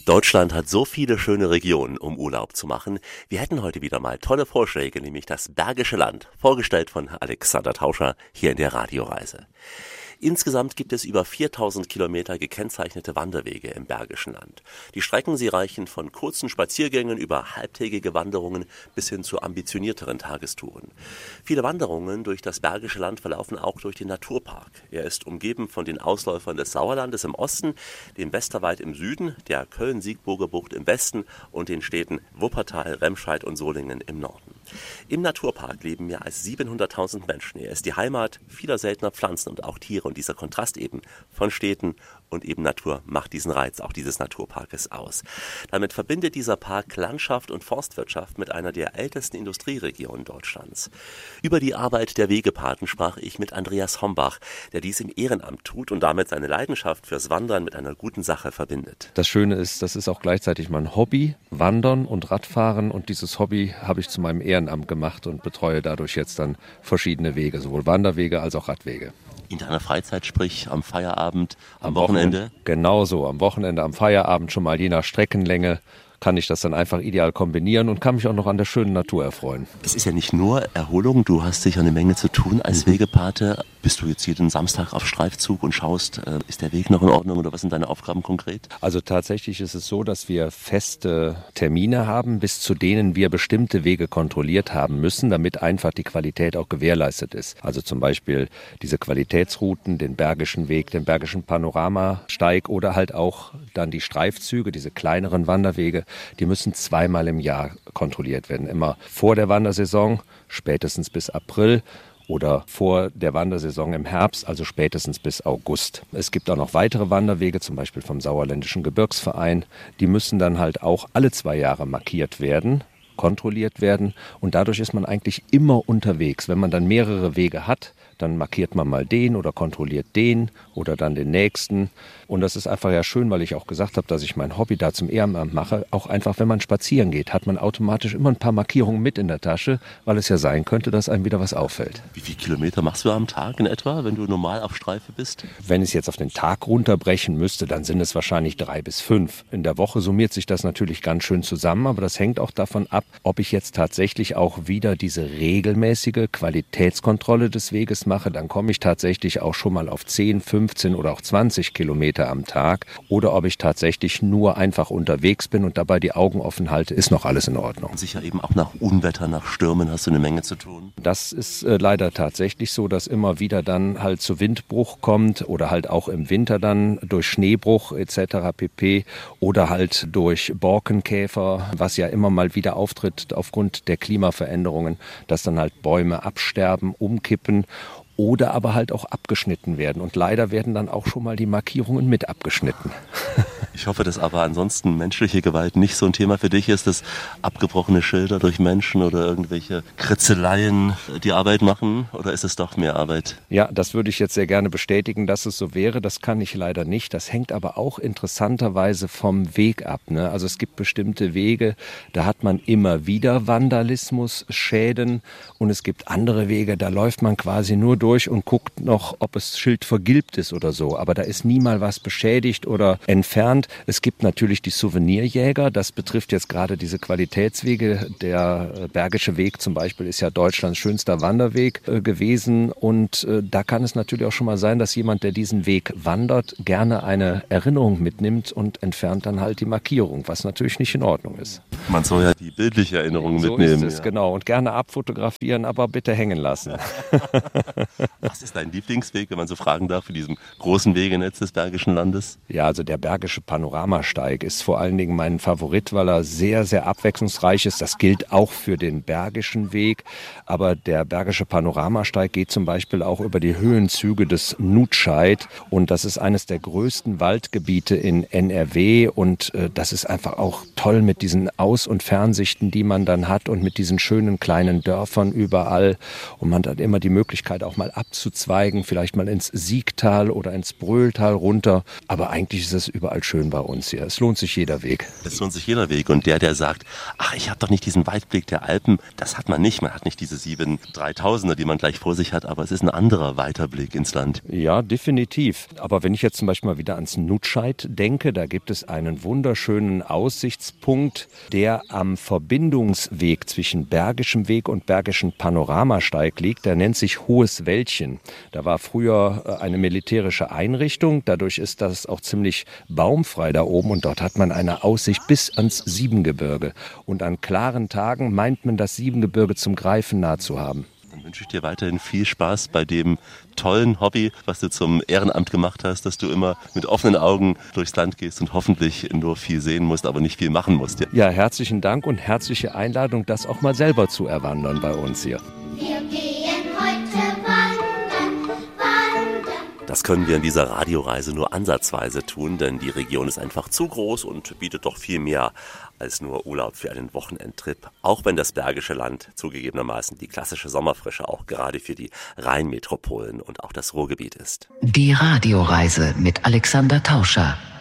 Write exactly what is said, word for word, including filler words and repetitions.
Deutschland hat so viele schöne Regionen, um Urlaub zu machen. Wir hätten heute wieder mal tolle Vorschläge, nämlich das Bergische Land, vorgestellt von Alexander Tauscher hier in der Radioreise. Insgesamt gibt es über viertausend Kilometer gekennzeichnete Wanderwege im Bergischen Land. Die Strecken, sie reichen von kurzen Spaziergängen über halbtägige Wanderungen bis hin zu ambitionierteren Tagestouren. Viele Wanderungen durch das Bergische Land verlaufen auch durch den Naturpark. Er ist umgeben von den Ausläufern des Sauerlandes im Osten, dem Westerwald im Süden, der Köln-Siegburger Bucht im Westen und den Städten Wuppertal, Remscheid und Solingen im Norden. Im Naturpark leben mehr als siebenhunderttausend Menschen. Er ist die Heimat vieler seltener Pflanzen und auch Tiere. Und dieser Kontrast eben von Städten und eben Natur macht diesen Reiz auch dieses Naturparkes aus. Damit verbindet dieser Park Landschaft und Forstwirtschaft mit einer der ältesten Industrieregionen Deutschlands. Über die Arbeit der Wegepaten sprach ich mit Andreas Hombach, der dies im Ehrenamt tut und damit seine Leidenschaft fürs Wandern mit einer guten Sache verbindet. Das Schöne ist, das ist auch gleichzeitig mein Hobby, Wandern und Radfahren, und dieses Hobby habe ich zu meinem Ehrenamt gemacht und betreue dadurch jetzt dann verschiedene Wege, sowohl Wanderwege als auch Radwege. In deiner Freizeit, sprich am Feierabend, am, am Wochenende? Wochenende? Genauso, am Wochenende, am Feierabend schon mal je nach Streckenlänge kann ich das dann einfach ideal kombinieren und kann mich auch noch an der schönen Natur erfreuen. Es ist ja nicht nur Erholung, du hast sicher eine Menge zu tun als mhm. Wegepate. Bist du jetzt jeden Samstag auf Streifzug und schaust, äh, ist der Weg noch in Ordnung oder was sind deine Aufgaben konkret? Also tatsächlich ist es so, dass wir feste Termine haben, bis zu denen wir bestimmte Wege kontrolliert haben müssen, damit einfach die Qualität auch gewährleistet ist. Also zum Beispiel diese Qualitätsrouten, den Bergischen Weg, den Bergischen Panoramasteig oder halt auch dann die Streifzüge, diese kleineren Wanderwege. Die müssen zweimal im Jahr kontrolliert werden. Immer vor der Wandersaison, spätestens bis April, oder vor der Wandersaison im Herbst, also spätestens bis August. Es gibt auch noch weitere Wanderwege, zum Beispiel vom Sauerländischen Gebirgsverein. Die müssen dann halt auch alle zwei Jahre markiert werden, kontrolliert werden. Und dadurch ist man eigentlich immer unterwegs. Wenn man dann mehrere Wege hat, dann markiert man mal den oder kontrolliert den oder dann den nächsten. Und das ist einfach ja schön, weil ich auch gesagt habe, dass ich mein Hobby da zum Ehrenamt mache. Auch einfach, wenn man spazieren geht, hat man automatisch immer ein paar Markierungen mit in der Tasche, weil es ja sein könnte, dass einem wieder was auffällt. Wie viele Kilometer machst du am Tag in etwa, wenn du normal auf Streife bist? Wenn ich es jetzt auf den Tag runterbrechen müsste, dann sind es wahrscheinlich drei bis fünf. In der Woche summiert sich das natürlich ganz schön zusammen, aber das hängt auch davon ab, ob ich jetzt tatsächlich auch wieder diese regelmäßige Qualitätskontrolle des Weges mache. Dann komme ich tatsächlich auch schon mal auf zehn, fünfzehn oder auch zwanzig Kilometer am Tag. Oder ob ich tatsächlich nur einfach unterwegs bin und dabei die Augen offen halte, ist noch alles in Ordnung. Und sicher eben auch nach Unwetter, nach Stürmen hast du eine Menge zu tun. Das ist äh, leider tatsächlich so, dass immer wieder dann halt zu Windbruch kommt oder halt auch im Winter dann durch Schneebruch et cetera pp. Oder halt durch Borkenkäfer, was ja immer mal wieder auftritt aufgrund der Klimaveränderungen, dass dann halt Bäume absterben, umkippen. Oder aber halt auch abgeschnitten werden. Und leider werden dann auch schon mal die Markierungen mit abgeschnitten. Ich hoffe, dass aber ansonsten menschliche Gewalt nicht so ein Thema für dich ist, dass abgebrochene Schilder durch Menschen oder irgendwelche Kritzeleien die Arbeit machen. Oder ist es doch mehr Arbeit? Ja, das würde ich jetzt sehr gerne bestätigen, dass es so wäre. Das kann ich leider nicht. Das hängt aber auch interessanterweise vom Weg ab, ne? Also es gibt bestimmte Wege, da hat man immer wieder Vandalismus, Schäden. Und es gibt andere Wege, da läuft man quasi nur durch und guckt noch, ob das Schild vergilbt ist oder so. Aber da ist nie mal was beschädigt oder entfernt. Es gibt natürlich die Souvenirjäger. Das betrifft jetzt gerade diese Qualitätswege. Der Bergische Weg zum Beispiel ist ja Deutschlands schönster Wanderweg äh, gewesen. Und äh, da kann es natürlich auch schon mal sein, dass jemand, der diesen Weg wandert, gerne eine Erinnerung mitnimmt und entfernt dann halt die Markierung, was natürlich nicht in Ordnung ist. Man soll ja die bildliche Erinnerung so mitnehmen. So ist es, ja. Genau. Und gerne abfotografieren, aber bitte hängen lassen. Was ist dein Lieblingsweg, wenn man so fragen darf, für diesen großen Wegenetz des Bergischen Landes? Ja, also der Bergische Panoramasteig ist vor allen Dingen mein Favorit, weil er sehr, sehr abwechslungsreich ist. Das gilt auch für den Bergischen Weg. Aber der Bergische Panoramasteig geht zum Beispiel auch über die Höhenzüge des Nutscheid. Und das ist eines der größten Waldgebiete in N R W. Und äh, das ist einfach auch toll mit diesen Aus- und Fernsichten, die man dann hat und mit diesen schönen kleinen Dörfern überall. Und man hat immer die Möglichkeit auch mal abzuzweigen, vielleicht mal ins Siegtal oder ins Bröhltal runter. Aber eigentlich ist es überall schön bei uns hier. Es lohnt sich jeder Weg. Es lohnt sich jeder Weg. Und der, der sagt, ach, ich habe doch nicht diesen Weitblick der Alpen, das hat man nicht. Man hat nicht diese sieben Dreitausender, die man gleich vor sich hat, aber es ist ein anderer Weiterblick ins Land. Ja, definitiv. Aber wenn ich jetzt zum Beispiel mal wieder ans Nutscheid denke, da gibt es einen wunderschönen Aussichtspunkt, der am Verbindungsweg zwischen Bergischem Weg und Bergischen Panoramasteig liegt. Der nennt sich Hohes Wäldchen. Da war früher eine militärische Einrichtung. Dadurch ist das auch ziemlich baumfrei da oben und dort hat man eine Aussicht bis ans Siebengebirge. Und an klaren Tagen meint man, das Siebengebirge zum Greifen nah zu haben. Dann wünsche ich dir weiterhin viel Spaß bei dem tollen Hobby, was du zum Ehrenamt gemacht hast, dass du immer mit offenen Augen durchs Land gehst und hoffentlich nur viel sehen musst, aber nicht viel machen musst. Ja, ja, herzlichen Dank und herzliche Einladung, das auch mal selber zu erwandern bei uns hier. Wir gehen heute wandern, wandern. Das können wir in dieser Radioreise nur ansatzweise tun, denn die Region ist einfach zu groß und bietet doch viel mehr als nur Urlaub für einen Wochenendtrip. Auch wenn das Bergische Land zugegebenermaßen die klassische Sommerfrische auch gerade für die Rheinmetropolen und auch das Ruhrgebiet ist. Die Radioreise mit Alexander Tauscher.